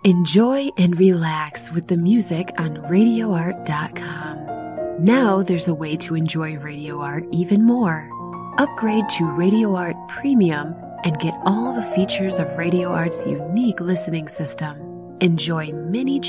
Enjoy and relax with the music on RadioArt.com. Now there's a way to enjoy Radio Art even more. Upgrade to Radio Art Premium and get all the features of Radio Art's unique listening system. Enjoy many